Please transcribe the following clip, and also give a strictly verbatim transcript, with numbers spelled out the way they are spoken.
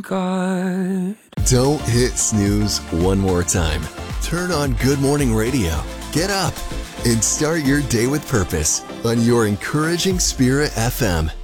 God. Don't hit snooze one more time. Turn on Good Morning Radio. Get up and start your day with purpose on your Encouraging Spirit F M.